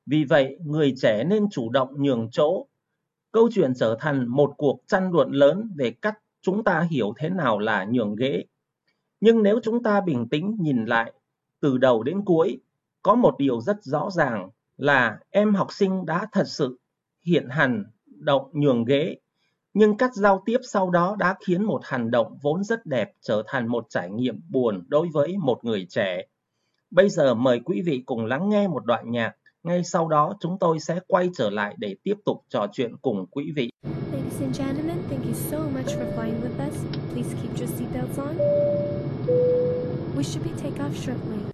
Vì vậy, người trẻ nên chủ động nhường chỗ. Câu chuyện trở thành một cuộc tranh luận lớn về cách chúng ta hiểu thế nào là nhường ghế. Nhưng nếu chúng ta bình tĩnh nhìn lại từ đầu đến cuối, có một điều rất rõ ràng là em học sinh đã thật sự hiện hành động nhường ghế, nhưng cách giao tiếp sau đó đã khiến một hành động vốn rất đẹp trở thành một trải nghiệm buồn đối với một người trẻ. Bây giờ mời quý vị cùng lắng nghe một đoạn nhạc, ngay sau đó chúng tôi sẽ quay trở lại để tiếp tục trò chuyện cùng quý vị. Ladies and gentlemen, thank you so much for flying with us. Please keep your seatbelts on. We should be take off shortly.